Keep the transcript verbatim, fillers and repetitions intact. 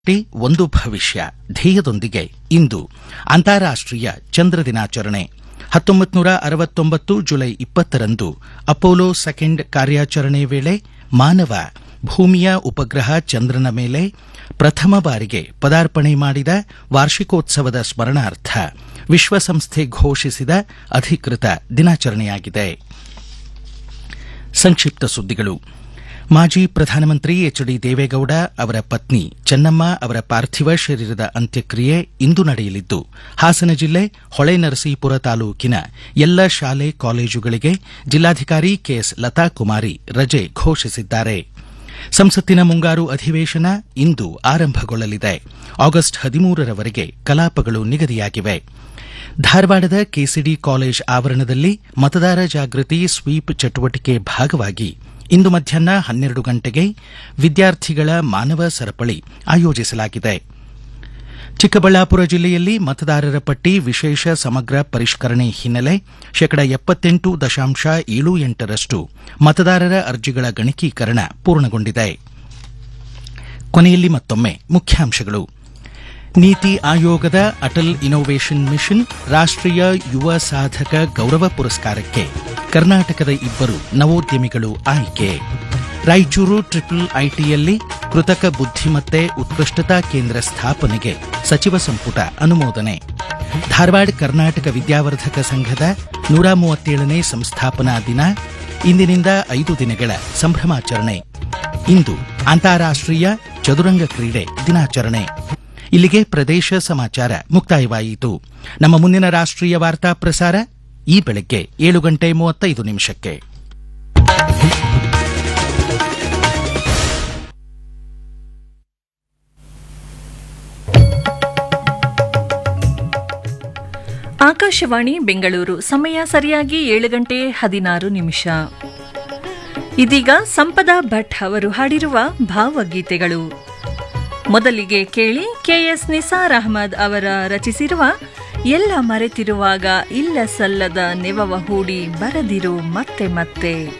ಒಂದು ಭವಿಷ್ಯ ಧ್ಯೇಯದೊಂದಿಗೆ ಇಂದು ಅಂತಾರಾಷ್ಟ್ರೀಯ ಚಂದ್ರ ದಿನಾಚರಣೆ. ಹತ್ತೊಂಬತ್ತು ನೂರ ಅರವತ್ತೊಂಬತ್ತು ಜುಲೈ ಇಪ್ಪತ್ತರಂದು ಅಪೋಲೋ ಸೆಕೆಂಡ್ ಕಾರ್ಯಾಚರಣೆ ವೇಳೆ ಮಾನವ ಭೂಮಿಯ ಉಪಗ್ರಹ ಚಂದ್ರನ ಮೇಲೆ ಪ್ರಥಮ ಬಾರಿಗೆ ಪದಾರ್ಪಣೆ ಮಾಡಿದ ವಾರ್ಷಿಕೋತ್ಸವದ ಸ್ಮರಣಾರ್ಥ ವಿಶ್ವಸಂಸ್ಥೆ ಘೋಷಿಸಿದ ಅಧಿಕೃತ ದಿನಾಚರಣೆಯಾಗಿದೆ. ಸಂಕ್ಷಿಪ್ತ ಸುದ್ದಿಗಳು. ಮಾಜಿ ಪ್ರಧಾನಮಂತ್ರಿ ಎಚ್ ಡಿ ದೇವೇಗೌಡ ಅವರ ಪತ್ನಿ ಚೆನ್ನಮ್ಮ ಅವರ ಪಾರ್ಥಿವ ಶರೀರದ ಅಂತ್ಯಕ್ರಿಯೆ ಇಂದು ನಡೆಯಲಿದ್ದು, ಹಾಸನ ಜಿಲ್ಲೆ ಹೊಳೆನರಸೀಪುರ ತಾಲೂಕಿನ ಎಲ್ಲ ಶಾಲೆ ಕಾಲೇಜುಗಳಿಗೆ ಜಿಲ್ಲಾಧಿಕಾರಿ ಕೆಎಸ್ ಲತಾಕುಮಾರಿ ರಜೆ ಘೋಷಿಸಿದ್ದಾರೆ. ಸಂಸತ್ತಿನ ಮುಂಗಾರು ಅಧಿವೇಶನ ಇಂದು ಆರಂಭಗೊಳ್ಳಲಿದೆ. ಆಗಸ್ಟ್ ಹದಿಮೂರರವರೆಗೆ ಕಲಾಪಗಳು ನಿಗದಿಯಾಗಿವೆ. ಧಾರವಾಡದ ಕೆಸಿಡಿ ಕಾಲೇಜ್ ಆವರಣದಲ್ಲಿ ಮತದಾರ ಜಾಗೃತಿ ಸ್ವೀಪ್ ಚಟುವಟಿಕೆ ಭಾಗವಾಗಿ ಇಂದು ಮಧ್ಯಾಹ್ನ ಹನ್ನೆರಡು ಗಂಟೆಗೆ ವಿದ್ಯಾರ್ಥಿಗಳ ಮಾನವ ಸರಪಳಿ ಆಯೋಜಿಸಲಾಗಿದೆ. ಚಿಕ್ಕಬಳ್ಳಾಪುರ ಜಿಲ್ಲೆಯಲ್ಲಿ ಮತದಾರರ ಪಟ್ಟಿ ವಿಶೇಷ ಸಮಗ್ರ ಪರಿಷ್ಕರಣೆ ಹಿನ್ನೆಲೆ ಶೇಕಡಾ ಎಪ್ಪತ್ತೆಂಟು ದಶಾಂಶ ಏಳು ಎಂಟರಷ್ಟು ಮತದಾರರ ಅರ್ಜಿಗಳ ಗಣಕೀಕರಣ ಪೂರ್ಣಗೊಂಡಿದೆ. ಕೊನೆಯಲ್ಲಿ ಮತ್ತೊಮ್ಮೆ ಮುಖ್ಯಾಂಶಗಳು. ನೀತಿ ಆಯೋಗದ ಅಟಲ್ ಇನ್ನೋವೇಷನ್ ಮಿಷನ್ ರಾಷ್ಟ್ರೀಯ ಯುವ ಸಾಧಕ ಗೌರವ ಪುರಸ್ಕಾರಕ್ಕೆ ಕರ್ನಾಟಕದ ಇಬ್ಬರು ನವೋದ್ಯಮಿಗಳು ಆಯ್ಕೆ. ರಾಯಚೂರು ಟ್ರಿಪಲ್ ಐಟಿಯಲ್ಲಿ ಕೃತಕ ಬುದ್ಧಿಮತ್ತೆ ಉತ್ಕೃಷ್ಟತಾ ಕೇಂದ್ರ ಸ್ಥಾಪನೆಗೆ ಸಚಿವ ಸಂಪುಟ ಅನುಮೋದನೆ. ಧಾರವಾಡ ಕರ್ನಾಟಕ ವಿದ್ಯಾವರ್ಧಕ ಸಂಘದ ನೂರ ಮೂವತ್ತೇಳನೇ ಸಂಸ್ಥಾಪನಾ ದಿನ, ಇಂದಿನಿಂದ ಐದು ದಿನಗಳ ಸಂಭ್ರಮಾಚರಣೆ. ಇಂದು ಅಂತಾರಾಷ್ಟ್ರೀಯ ಚದುರಂಗ ಕ್ರೀಡೆ ದಿನಾಚರಣೆ. ಇಲ್ಲಿಗೆ ಪ್ರದೇಶ ಸಮಾಚಾರ ಮುಕ್ತಾಯವಾಯಿತು. ನಮ್ಮ ಮುಂದಿನ ರಾಷ್ಟ್ರೀಯ ವಾರ್ತಾ ಪ್ರಸಾರ ಈ ಬೆಳಗ್ಗೆ ಏಳು ಗಂಟೆ ಮೂವತ್ತೈದು ನಿಮಿಷಕ್ಕೆ. ಆಕಾಶವಾಣಿ ಬೆಂಗಳೂರು. ಸಮಯ ಸರಿಯಾಗಿ ಏಳು ಗಂಟೆ ಹದಿನಾರು ನಿಮಿಷ. ಇದೀಗ ಸಂಪದಾ ಭಟ್ ಅವರು ಹಾಡಿರುವ ಭಾವಗೀತೆಗಳು. ಮೊದಲಿಗೆ ಕೇಳಿ ಕೆಎಸ್ ನಿಸಾರ್ ಅಹಮದ್ ಅವರ ರಚಿಸಿರುವ ಎಲ್ಲ ಮರೆತಿರುವಾಗ ಇಲ್ಲ ಸಲ್ಲದ ನೆವವ ಹೂಡಿ ಬರದಿರು ಮತ್ತೆ ಮತ್ತೆ.